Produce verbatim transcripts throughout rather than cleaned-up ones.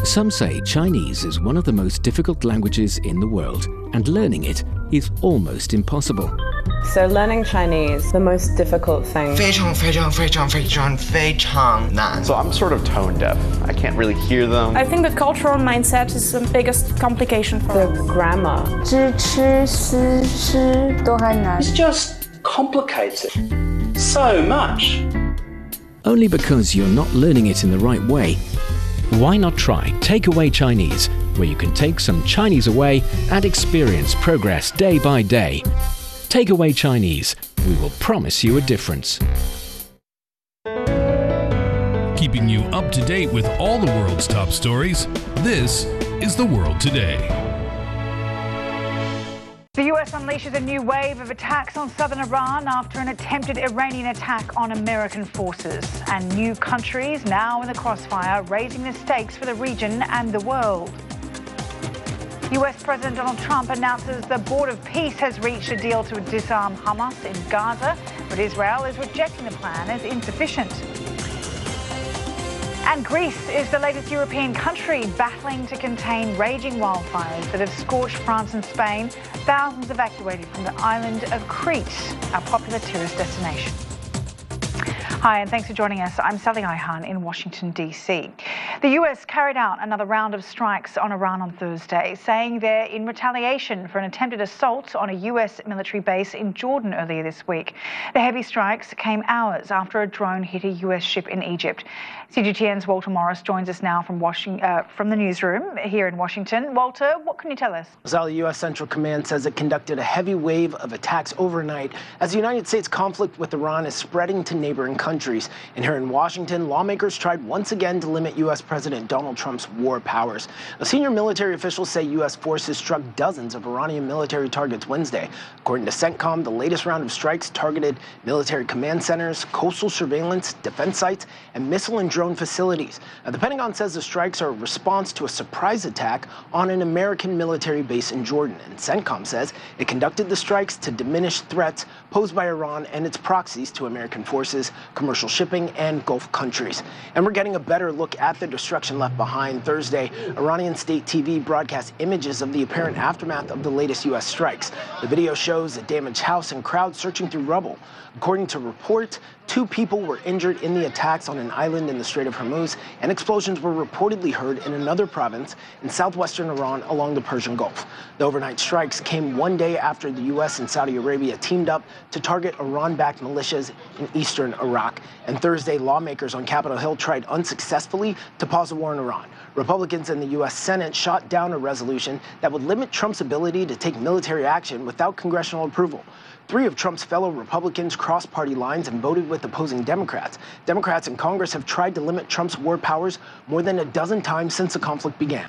Some say Chinese is one of the most difficult languages in the world, and learning it is almost impossible. So learning Chinese, the most difficult thing. 非常非常非常非常非常难. So I'm sort of tone deaf. I can't really hear them. I think the cultural mindset is the biggest complication for The us. grammar. 知吃思诗都很难. It's just complicated so much. Only because you're not learning it in the right way. Why not try Takeaway Chinese, where you can take some Chinese away and experience progress day by day. Takeaway Chinese. We will promise you a difference. Keeping you up to date with all the world's top stories, this is The World Today. The U S unleashes a new wave of attacks on southern Iran after an attempted Iranian attack on American forces. And new countries now in the crossfire, raising the stakes for the region and the world. U S President Donald Trump announces the Board of Peace has reached a deal to disarm Hamas in Gaza, but Israel is rejecting the plan as insufficient. And Greece is the latest European country battling to contain raging wildfires that have scorched France and Spain. Thousands evacuated from the island of Crete, a popular tourist destination. Hi, and thanks for joining us. I'm Sally Ihan in Washington, D C. The U S carried out another round of strikes on Iran on Thursday, saying they're in retaliation for an attempted assault on a U S military base in Jordan earlier this week. The heavy strikes came hours after a drone hit a U S ship in Egypt. C G T N's Walter Morris joins us now from Washington, uh, from the newsroom here in Washington. Walter, what can you tell us? Sally, U S Central Command says it conducted a heavy wave of attacks overnight as the United States conflict with Iran is spreading to neighboring countries. And here in Washington, lawmakers tried once again to limit U S President Donald Trump's war powers. A senior military officials say U S forces struck dozens of Iranian military targets Wednesday. According to CENTCOM, the latest round of strikes targeted military command centers, coastal surveillance, defense sites, and missile and drone facilities. Now, the Pentagon says the strikes are a response to a surprise attack on an American military base in Jordan. And CENTCOM says it conducted the strikes to diminish threats posed by Iran and its proxies to American forces, commercial shipping, and Gulf countries. And we're getting a better look at the destruction left behind. Thursday, Iranian state T V broadcast images of the apparent aftermath of the latest U S strikes. The video shows a damaged house and crowds searching through rubble. According to reports, two people were injured in the attacks on an island in the Strait of Hormuz, and explosions were reportedly heard in another province in southwestern Iran along the Persian Gulf. The overnight strikes came one day after the U S and Saudi Arabia teamed up to target Iran-backed militias in eastern Iraq. And Thursday, lawmakers on Capitol Hill tried unsuccessfully to pause the war in Iran. Republicans in the U S Senate shot down a resolution that would limit Trump's ability to take military action without congressional approval. Three of Trump's fellow Republicans crossed party lines and voted with opposing Democrats. Democrats in Congress have tried to limit Trump's war powers more than a dozen times since the conflict began.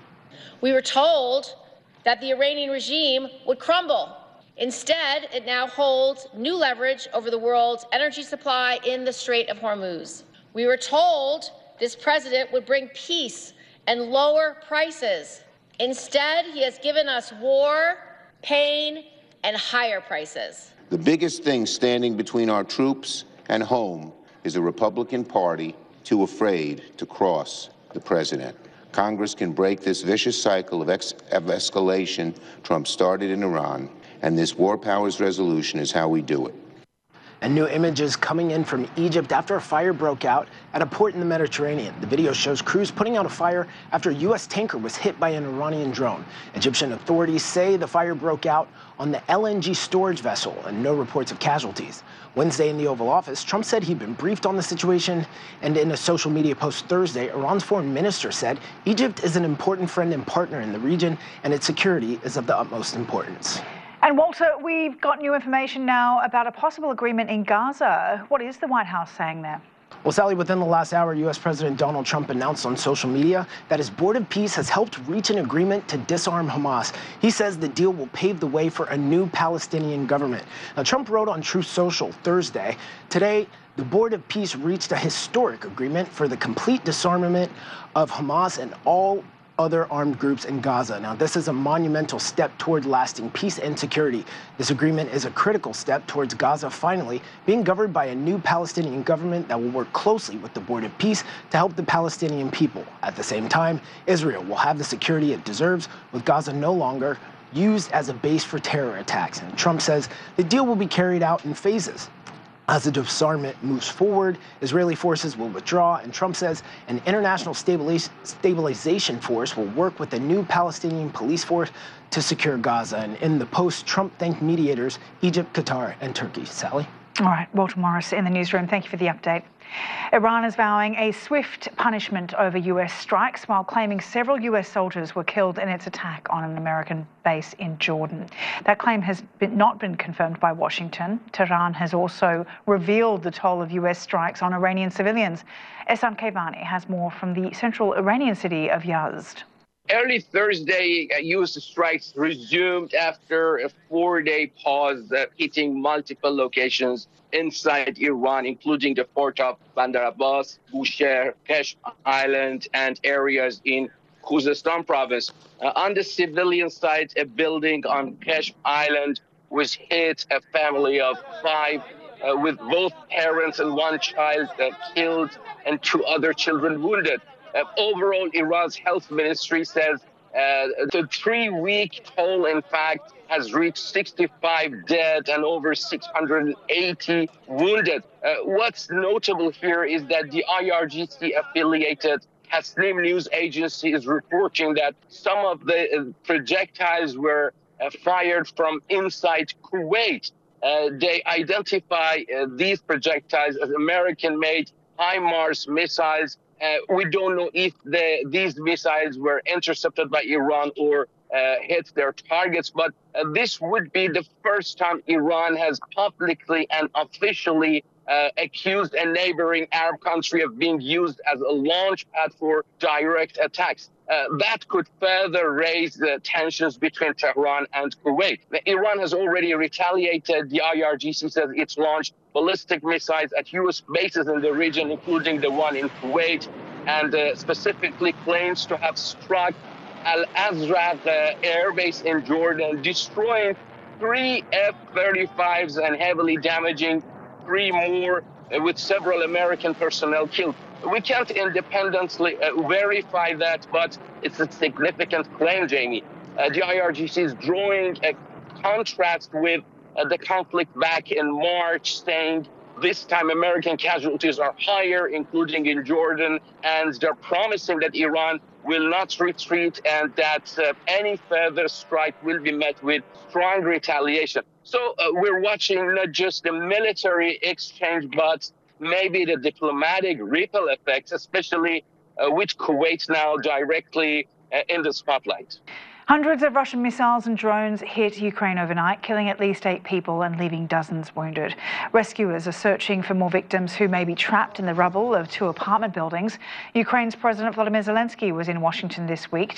We were told that the Iranian regime would crumble. Instead, it now holds new leverage over the world's energy supply in the Strait of Hormuz. We were told this president would bring peace and lower prices. Instead, he has given us war, pain, and higher prices. The biggest thing standing between our troops and home is the Republican Party too afraid to cross the president. Congress can break this vicious cycle of, ex- of escalation Trump started in Iran, and this war powers resolution is how we do it. And new images coming in from Egypt after a fire broke out at a port in the Mediterranean. The video shows crews putting out a fire after a U S tanker was hit by an Iranian drone. Egyptian authorities say the fire broke out on the L N G storage vessel and no reports of casualties. Wednesday in the Oval Office, Trump said he'd been briefed on the situation, and in a social media post Thursday, Iran's foreign minister said Egypt is an important friend and partner in the region, and its security is of the utmost importance. And Walter, we've got new information now about a possible agreement in Gaza. What is the White House saying there? Well, Sally, within the last hour, U S President Donald Trump announced on social media that his Board of Peace has helped reach an agreement to disarm Hamas. He says the deal will pave the way for a new Palestinian government. Now, Trump wrote on Truth Social Thursday, today, the Board of Peace reached a historic agreement for the complete disarmament of Hamas and all other armed groups in Gaza. Now, this is a monumental step toward lasting peace and security. This agreement is a critical step towards Gaza finally being governed by a new Palestinian government that will work closely with the Board of Peace to help the Palestinian people. At the same time, Israel will have the security it deserves, with Gaza no longer used as a base for terror attacks. And Trump says the deal will be carried out in phases. As the disarmament moves forward, Israeli forces will withdraw, and Trump says an international stabiliz- stabilization force will work with the new Palestinian police force to secure Gaza. And in the post, Trump thanked mediators Egypt, Qatar, and Turkey. Sally? All right, Walter Morris in the newsroom. Thank you for the update. Iran is vowing a swift punishment over U S strikes while claiming several U S soldiers were killed in its attack on an American base in Jordan. That claim has been, not been confirmed by Washington. Tehran has also revealed the toll of U S strikes on Iranian civilians. Ehsan Kaivani has more from the central Iranian city of Yazd. Early Thursday, uh, U S strikes resumed after a four-day pause, uh, hitting multiple locations inside Iran, including the port of Bandar Abbas, Bushehr, Kesh Island, and areas in Khuzestan province. Uh, on the civilian side, a building on Kesh Island was hit, a family of five, uh, with both parents and one child uh, killed and two other children wounded. Uh, overall, Iran's health ministry says uh, the three-week toll, in fact, has reached sixty-five dead and over six hundred eighty wounded. Uh, what's notable here is that the I R G C-affiliated Tasnim news agency is reporting that some of the uh, projectiles were uh, fired from inside Kuwait. Uh, they identify uh, these projectiles as American-made HIMARS missiles. Uh, we don't know if the, these missiles were intercepted by Iran or uh, hit their targets, but uh, this would be the first time Iran has publicly and officially uh, accused a neighboring Arab country of being used as a launch pad for direct attacks. Uh, that could further raise the tensions between Tehran and Kuwait. Iran has already retaliated. The I R G C says it's launched ballistic missiles at U S bases in the region, including the one in Kuwait, and uh, specifically claims to have struck Al-Azraq uh, air base in Jordan, destroying three F thirty-fives and heavily damaging three more, uh, with several American personnel killed. We can't independently uh, verify that, but it's a significant claim, Jamie. Uh, the I R G C is drawing a contrast with uh, the conflict back in March, saying this time American casualties are higher, including in Jordan, and they're promising that Iran will not retreat and that uh, any further strike will be met with strong retaliation. So uh, we're watching not just the military exchange, but maybe the diplomatic ripple effects, especially uh, with Kuwait now directly uh, in the spotlight. Hundreds of Russian missiles and drones hit Ukraine overnight, killing at least eight people and leaving dozens wounded. Rescuers are searching for more victims who may be trapped in the rubble of two apartment buildings. Ukraine's President Volodymyr Zelensky was in Washington this week